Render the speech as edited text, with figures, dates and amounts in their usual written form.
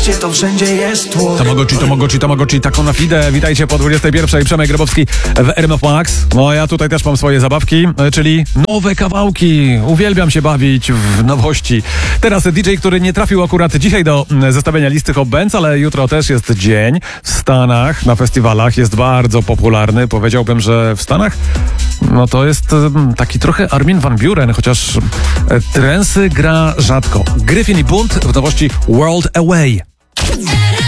mieście to wszędzie jest tłok. Tamagotchi, taką na fide. Witajcie po 21. Przemek Grabowski w RMF Max. No ja tutaj też mam swoje zabawki, czyli nowe kawałki. Uwielbiam się bawić w nowości. Teraz DJ, który nie trafił akurat dzisiaj do zestawienia listy Hot Bands, ale jutro też jest dzień. W Stanach na festiwalach jest bardzo popularny. Powiedziałbym, że w Stanach no to jest taki trochę Armin van Buuren, chociaż trensy gra rzadko. Gryfin i Bunt w nowości World Away.